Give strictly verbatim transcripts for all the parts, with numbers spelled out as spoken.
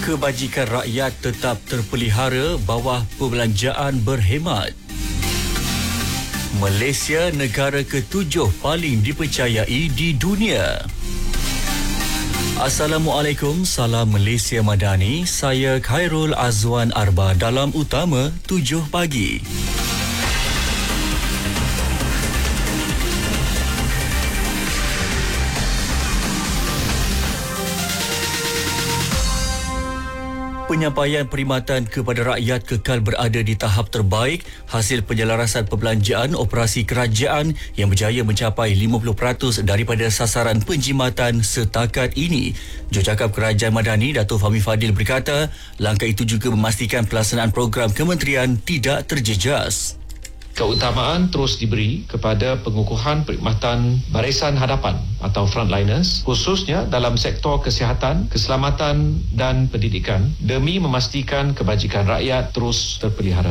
Kebajikan rakyat tetap terpelihara bawah perbelanjaan berhemat. Malaysia negara ketujuh paling dipercayai di dunia. Assalamualaikum, salam Malaysia Madani. Saya Khairul Azwan Arba dalam Utama tujuh pagi. Penyampaian perkhidmatan kepada rakyat kekal berada di tahap terbaik hasil penyelarasan perbelanjaan operasi kerajaan yang berjaya mencapai lima puluh peratus daripada sasaran penjimatan setakat ini. Jurucakap Kerajaan Madani Dato' Fahmi Fadil berkata, langkah itu juga memastikan pelaksanaan program kementerian tidak terjejas. Keutamaan terus diberi kepada pengukuhan perkhidmatan barisan hadapan atau frontliners, khususnya dalam sektor kesihatan, keselamatan dan pendidikan demi memastikan kebajikan rakyat terus terpelihara.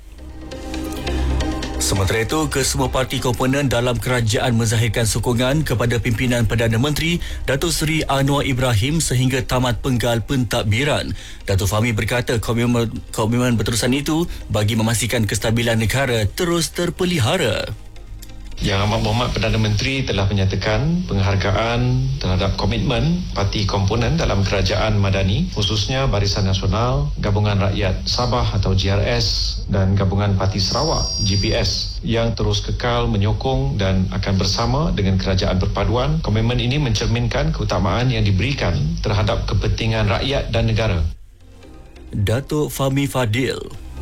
Sementara itu, kesemua parti komponen dalam kerajaan menzahirkan sokongan kepada pimpinan Perdana Menteri Datuk Seri Anwar Ibrahim sehingga tamat penggal pentadbiran. Dato' Fahmi berkata komitmen, komitmen berterusan itu bagi memastikan kestabilan negara terus terpelihara. Yang Amat Berhormat Perdana Menteri telah menyatakan penghargaan terhadap komitmen parti komponen dalam kerajaan Madani, khususnya Barisan Nasional, Gabungan Rakyat Sabah atau G R S dan Gabungan Parti Sarawak G P S yang terus kekal menyokong dan akan bersama dengan kerajaan perpaduan. Komitmen ini mencerminkan keutamaan yang diberikan terhadap kepentingan rakyat dan negara. Dato' Fahmi Fadil.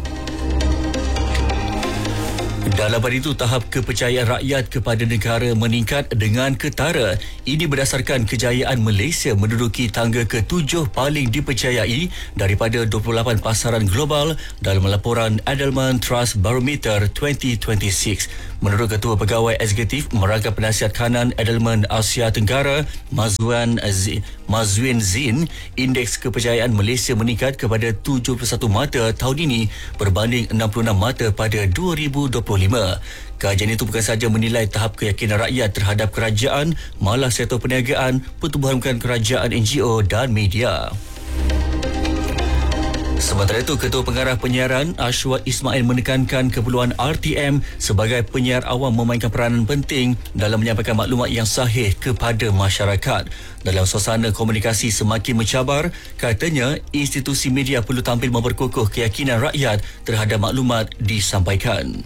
Dalam pada itu, tahap kepercayaan rakyat kepada negara meningkat dengan ketara. Ini berdasarkan kejayaan Malaysia menduduki tangga ketujuh paling dipercayai daripada dua puluh lapan pasaran global dalam laporan Edelman Trust Barometer dua ribu dua puluh enam. Menurut Ketua Pegawai Eksekutif Merangkap Penasihat Kanan Edelman Asia Tenggara, Mazwan Z- Mazwin Zin, indeks kepercayaan Malaysia meningkat kepada tujuh puluh satu mata tahun ini berbanding enam puluh enam mata pada dua ribu dua puluh lima. Kajian itu bukan sahaja menilai tahap keyakinan rakyat terhadap kerajaan, malah sektor perniagaan, pertubuhan bukan kerajaan, N G O dan media. Sementara itu, Ketua Pengarah Penyiaran Ashwat Ismail menekankan keperluan R T M sebagai penyiar awam memainkan peranan penting dalam menyampaikan maklumat yang sahih kepada masyarakat. Dalam suasana komunikasi semakin mencabar, katanya institusi media perlu tampil memperkukuh keyakinan rakyat terhadap maklumat disampaikan.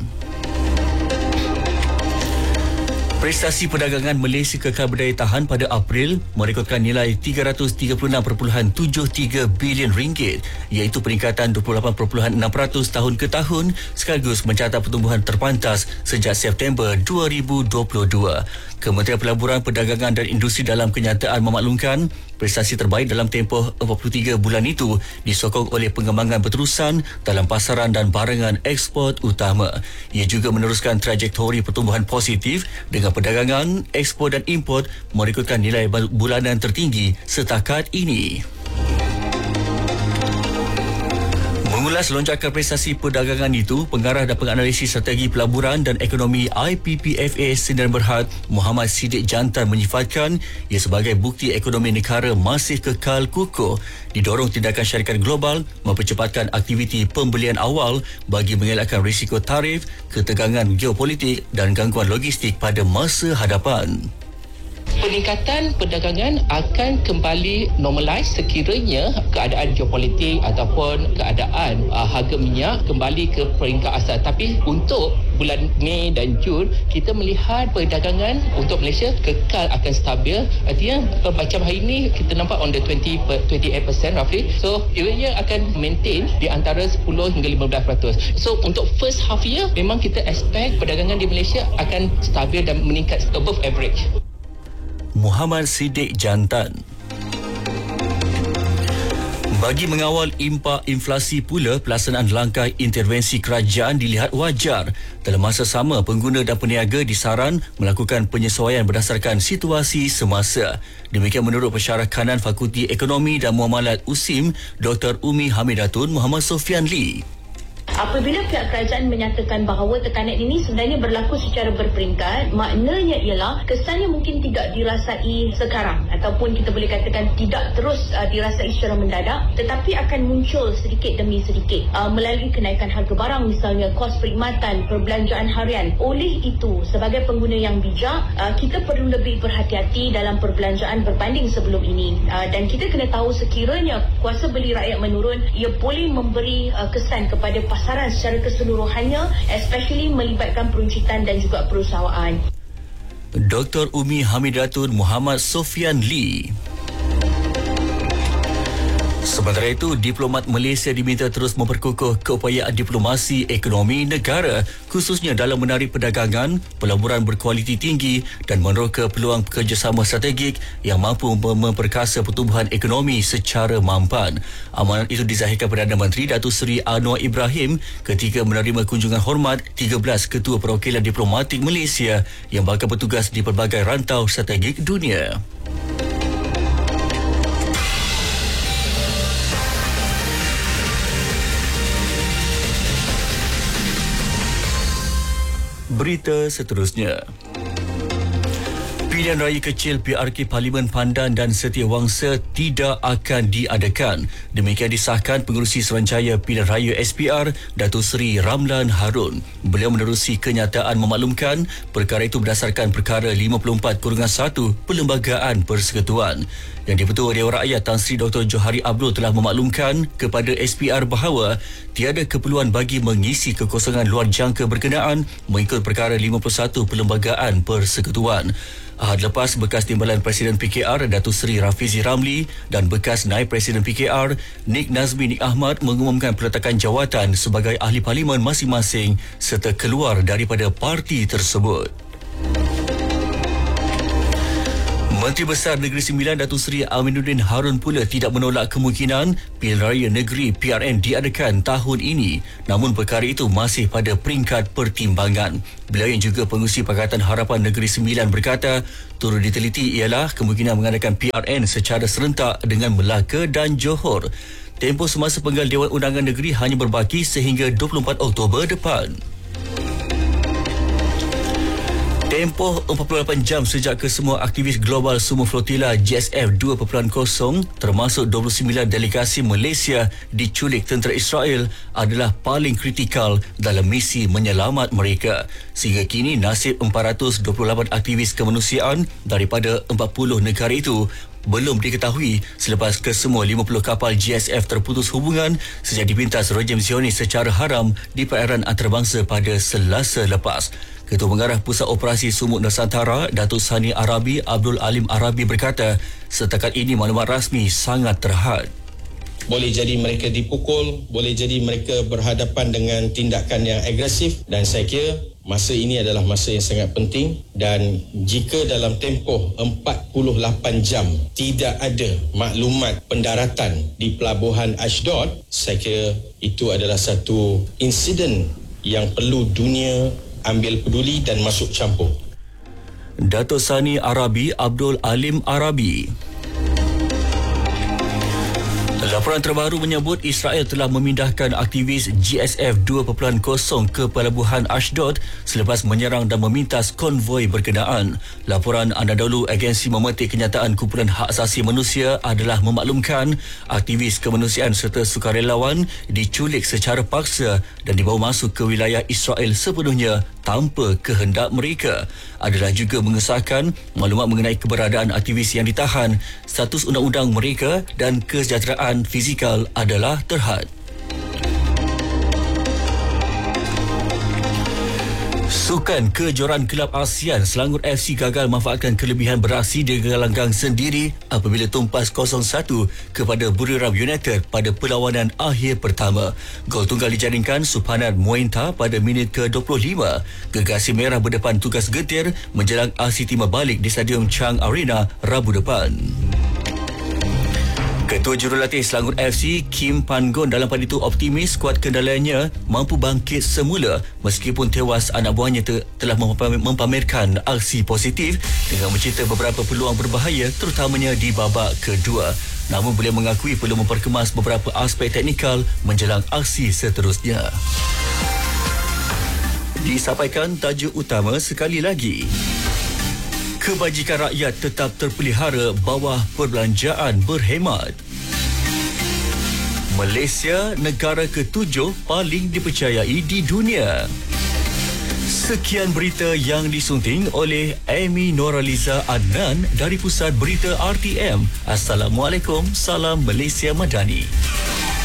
Prestasi perdagangan Malaysia kekal berdaya tahan pada April merekodkan nilai tiga ratus tiga puluh enam perpuluhan tujuh tiga bilion ringgit, iaitu peningkatan dua puluh lapan perpuluhan enam peratus tahun ke tahun sekaligus mencatat pertumbuhan terpantas sejak September dua ribu dua puluh dua. Kementerian Pelaburan, Perdagangan dan Industri dalam kenyataan memaklumkan prestasi terbaik dalam tempoh empat puluh tiga bulan itu disokong oleh pengembangan berterusan dalam pasaran dan barangan ekspor utama. Ia juga meneruskan trajektori pertumbuhan positif dengan perdagangan, ekspor dan import merekodkan nilai bulanan tertinggi setakat ini. Mengulas lonjakan prestasi perdagangan itu, Pengarah dan Penganalisis Strategi Pelaburan dan Ekonomi I P P F A Sdn Bhd Muhammad Siddiq Jantan menyifatkan ia sebagai bukti ekonomi negara masih kekal kukuh. Didorong tindakan syarikat global mempercepatkan aktiviti pembelian awal bagi mengelakkan risiko tarif, ketegangan geopolitik dan gangguan logistik pada masa hadapan. Peningkatan perdagangan akan kembali normalize sekiranya keadaan geopolitik ataupun keadaan uh, harga minyak kembali ke peringkat asal. Tapi untuk bulan Mei dan Jun, kita melihat perdagangan untuk Malaysia kekal akan stabil. Artinya macam hari ini kita nampak on the twenty, twenty-eight percent roughly. So ianya akan maintain di antara sepuluh hingga lima belas peratus. So untuk first half year memang kita expect perdagangan di Malaysia akan stabil dan meningkat above average. Muhammad Siddiq Jantan. Bagi mengawal impak inflasi pula, pelaksanaan langkah intervensi kerajaan dilihat wajar. Dalam masa sama, pengguna dan peniaga disaran melakukan penyesuaian berdasarkan situasi semasa. Demikian menurut Pensyarah Kanan Fakulti Ekonomi dan Muamalat U S I M, Doktor Umi Hamidatun Muhammad Sofian Lee. Apabila pihak kerajaan menyatakan bahawa tekanan ini sebenarnya berlaku secara berperingkat, maknanya ialah kesannya mungkin tidak dirasai sekarang ataupun kita boleh katakan tidak terus uh, dirasai secara mendadak, tetapi akan muncul sedikit demi sedikit uh, melalui kenaikan harga barang, misalnya kos perkhidmatan, perbelanjaan harian. Oleh itu, sebagai pengguna yang bijak, uh, kita perlu lebih berhati-hati dalam perbelanjaan berbanding sebelum ini, uh, dan kita kena tahu sekiranya kuasa beli rakyat menurun, ia boleh memberi uh, kesan kepada pasaran secara keseluruhannya, especially melibatkan peruncitan dan juga perusahaan. Doktor Umi Hamidatun Muhammad Sofian Lee. Sementara itu, diplomat Malaysia diminta terus memperkukuh keupayaan diplomasi ekonomi negara, khususnya dalam menarik perdagangan, pelaburan berkualiti tinggi dan meneroka peluang kerjasama strategik yang mampu memperkasa pertumbuhan ekonomi secara mampan. Amanat itu dizahirkan Perdana Menteri Datuk Seri Anwar Ibrahim ketika menerima kunjungan hormat tiga belas ketua perwakilan diplomatik Malaysia yang bakal bertugas di pelbagai rantau strategik dunia. Berita seterusnya. Pilihan raya kecil P R K Parlimen Pandan dan Setiawangsa tidak akan diadakan. Demikian disahkan Pengerusi Suruhanjaya Pilihan Raya S P R, Datuk Seri Ramlan Harun. Beliau menerusi kenyataan memaklumkan perkara itu berdasarkan perkara lima puluh empat satu Perlembagaan Persekutuan. Yang di-Pertua Dewan Rakyat Tan Sri Doktor Johari Abdul telah memaklumkan kepada S P R bahawa tiada keperluan bagi mengisi kekosongan luar jangka berkenaan mengikut perkara lima puluh satu Perlembagaan Persekutuan. Ahad lepas, bekas Timbalan Presiden P K R Datuk Seri Rafizi Ramli dan bekas Naib Presiden P K R Nik Nazmi Nik Ahmad mengumumkan peletakan jawatan sebagai ahli parlimen masing-masing serta keluar daripada parti tersebut. Menteri Besar Negeri Sembilan Datuk Seri Aminuddin Harun pula tidak menolak kemungkinan Pilihan Raya Negeri P R N diadakan tahun ini, namun perkara itu masih pada peringkat pertimbangan. Beliau yang juga pengurusi Pakatan Harapan Negeri Sembilan berkata, turut diteliti ialah kemungkinan mengadakan P R N secara serentak dengan Melaka dan Johor. Tempoh semasa penggal Dewan Undangan Negeri hanya berbaki sehingga dua puluh empat Oktober depan. Tempoh empat puluh lapan jam sejak kesemua aktivis global Sumo Flotilla G S F dua titik kosong termasuk dua puluh sembilan delegasi Malaysia diculik tentera Israel adalah paling kritikal dalam misi menyelamat mereka. Sehingga kini nasib empat ratus dua puluh lapan aktivis kemanusiaan daripada empat puluh negara itu belum diketahui selepas kesemua lima puluh kapal G S F terputus hubungan sejak dipintas rejim Zionis secara haram di perairan antarabangsa pada Selasa lepas. Ketua Pengarah Pusat Operasi Sumut Nusantara, Datuk Sani Arabi Abdul Alim Arabi berkata, setakat ini maklumat rasmi sangat terhad. Boleh jadi mereka dipukul, boleh jadi mereka berhadapan dengan tindakan yang agresif, dan saya kira masa ini adalah masa yang sangat penting, dan jika dalam tempoh empat puluh lapan jam tidak ada maklumat pendaratan di pelabuhan Ashdod, saya kira itu adalah satu insiden yang perlu dunia ambil peduli dan masuk campur. Datuk Sani Arabi Abdul Alim Arabi. Laporan terbaru menyebut Israel telah memindahkan aktivis G S F dua titik kosong ke pelabuhan Ashdod selepas menyerang dan memintas konvoi berkenaan. Laporan Anadolu, agensi memetik kenyataan kumpulan hak asasi manusia, adalah memaklumkan aktivis kemanusiaan serta sukarelawan diculik secara paksa dan dibawa masuk ke wilayah Israel sepenuhnya tanpa kehendak mereka. Adalah juga mengesahkan maklumat mengenai keberadaan aktivis yang ditahan, status undang-undang mereka dan kesejahteraan fizikal adalah terhad. Sukan kejoran Kelab ASEAN, Selangor F C gagal manfaatkan kelebihan beraksi di gelanggang sendiri apabila tumpas kosong satu kepada Buriram United pada perlawanan akhir pertama. Gol tunggal dijaringkan Subhanan Muenta pada minit ke dua puluh lima. Gergasi Merah berdepan tugas getir menjelang R C T balik di Stadium Chang Arena Rabu depan. Ketua Jurulatih Selangor F C Kim Pan-gon dalam pada itu optimis skuad kendaliannya mampu bangkit semula meskipun tewas anak buahnya te- telah mempamerkan aksi positif dengan mencipta beberapa peluang berbahaya terutamanya di babak kedua. namun beliau mengakui perlu memperkemas beberapa aspek teknikal menjelang aksi seterusnya. Disampaikan tajuk utama sekali lagi. Kebajikan rakyat tetap terpelihara bawah perbelanjaan berhemat. Malaysia negara ketujuh paling dipercayai di dunia. Sekian berita yang disunting oleh Amy Noraliza Adnan dari Pusat Berita R T M. Assalamualaikum, salam Malaysia Madani.